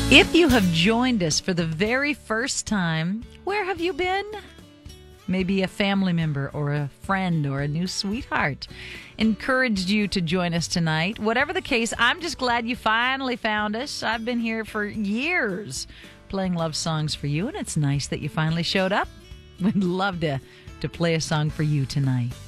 If you have joined us for the very first time, where have you been? Maybe a family member or a friend or a new sweetheart encouraged you to join us tonight. Whatever the case, I'm just glad you finally found us. I've been here for years playing love songs for you, and it's nice that you finally showed up. We'd love to play a song for you tonight.